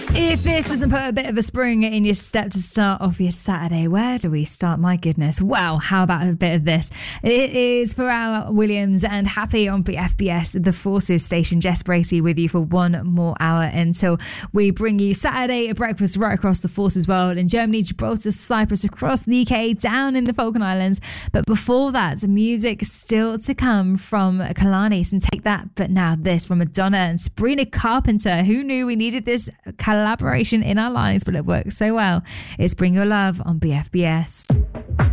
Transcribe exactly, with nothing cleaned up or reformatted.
If this doesn't put a bit of a spring in your step to start off your Saturday, where do we start? My goodness. Wow, how about a bit of this? It is Pharrell Williams and Happy on B F B S, the Forces station. Jess Bracey with you for one more hour until we bring you Saturday breakfast right across the Forces world in Germany, Gibraltar, Cyprus, across the U K, down in the Falkland Islands. But before that, music still to come from Kalani. And take that, but now this from Madonna and Sabrina Carpenter. Who knew we needed this collaboration in our lives, but it works so well. It's Bring Your Love on B F B S.